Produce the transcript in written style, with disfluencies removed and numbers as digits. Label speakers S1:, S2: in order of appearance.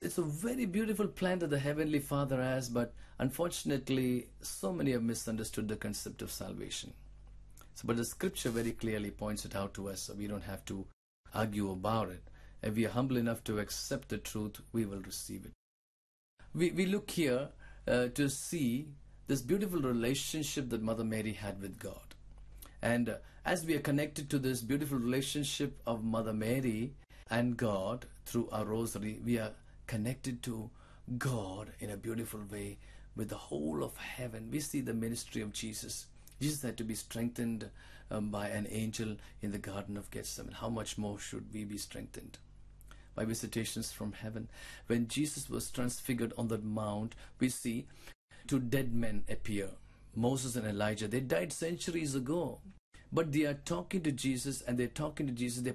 S1: It's a very beautiful plan that the Heavenly Father has, but unfortunately, so many have misunderstood the concept of salvation. So, but the scripture very clearly points it out to us, so we don't have to argue about it. If we are humble enough to accept the truth, we will receive it. We look here to see this beautiful relationship that Mother Mary had with God. And as we are connected to this beautiful relationship of Mother Mary and God through our rosary, we are connected to God in a beautiful way with the whole of heaven. We see the ministry of Jesus. Jesus had to be strengthened by an angel in the Garden of Gethsemane. How much more should we be strengthened? By visitations from heaven. When Jesus was transfigured on that mount, we see two dead men appear. Moses and Elijah. They died centuries ago. But they are talking to Jesus, and they're talking to Jesus. They're